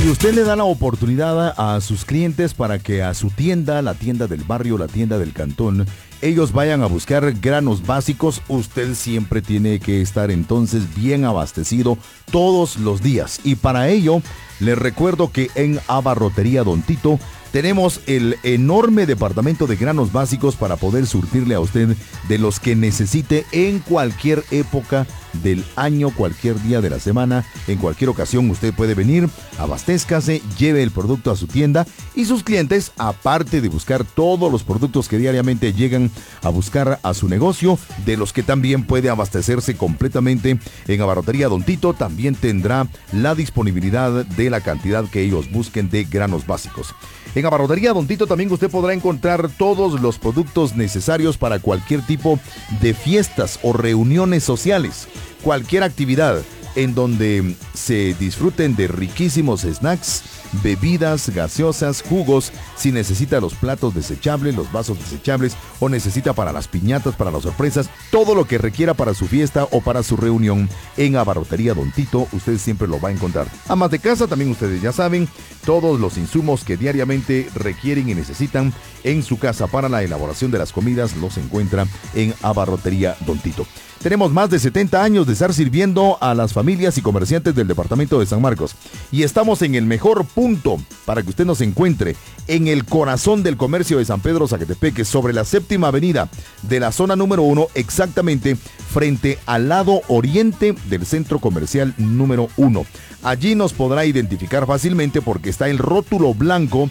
Si usted le da la oportunidad a sus clientes para que a su tienda, la tienda del barrio, la tienda del cantón, ellos vayan a buscar granos básicos, usted siempre tiene que estar entonces bien abastecido todos los días. Y para ello, les recuerdo que en Abarrotería Don Tito tenemos el enorme departamento de granos básicos para poder surtirle a usted de los que necesite en cualquier época del año, cualquier día de la semana, en cualquier ocasión usted puede venir, abastézcase, lleve el producto a su tienda y sus clientes, aparte de buscar todos los productos que diariamente llegan a buscar a su negocio, de los que también puede abastecerse completamente en Abarrotería Don Tito, también tendrá la disponibilidad de la cantidad que ellos busquen de granos básicos. En Abarrotería Don Tito también usted podrá encontrar todos los productos necesarios para cualquier tipo de fiestas o reuniones sociales, cualquier actividad en donde se disfruten de riquísimos snacks, bebidas gaseosas, jugos, si necesita los platos desechables, los vasos desechables o necesita para las piñatas, para las sorpresas, todo lo que requiera para su fiesta o para su reunión en Abarrotería Don Tito, usted siempre lo va a encontrar. Amas de casa, también ustedes ya saben, todos los insumos que diariamente requieren y necesitan en su casa para la elaboración de las comidas los encuentra en Abarrotería Don Tito. Tenemos más de 70 años de estar sirviendo a las familias y comerciantes del departamento de San Marcos. Y estamos en el mejor punto para que usted nos encuentre en el corazón del comercio de San Pedro Zacatepeque, sobre la 7ª avenida de la zona número 1, exactamente frente al lado oriente del centro comercial número 1. Allí nos podrá identificar fácilmente porque está el rótulo blanco